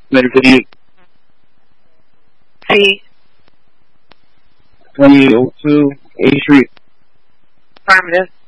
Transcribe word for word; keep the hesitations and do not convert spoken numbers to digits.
Better for you. C. twenty-eight oh two A Street. Affirmative.